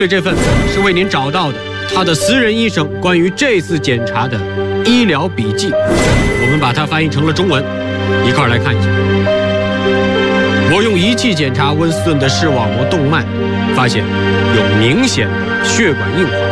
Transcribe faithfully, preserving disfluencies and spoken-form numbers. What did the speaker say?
对，这份是为您找到的他的私人医生关于这次检查的医疗笔记，我们把它翻译成了中文，一块儿来看一下。我用仪器检查温斯顿的视网膜动脉，发现有明显的血管硬化。